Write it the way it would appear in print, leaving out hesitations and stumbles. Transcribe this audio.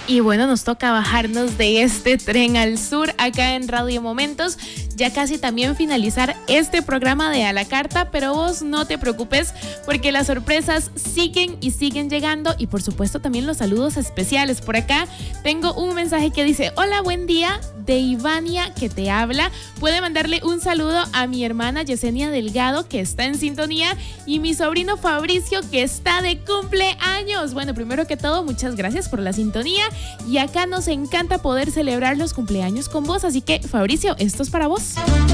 Y bueno, nos toca bajarnos de este tren al sur acá en Radio Momentos. Ya casi también finalizar este programa de A la Carta, pero vos no te preocupes porque las sorpresas siguen y siguen llegando y por supuesto también los saludos especiales. Por acá tengo un mensaje que dice: hola, buen día, de Ivania que te habla. Puede mandarle un saludo a mi hermana Yesenia Delgado que está en sintonía y mi sobrino Fabricio que está de cumpleaños. Bueno, primero que todo, muchas gracias por la sintonía y acá nos encanta poder celebrar los cumpleaños con vos, así que Fabricio, esto es para vos.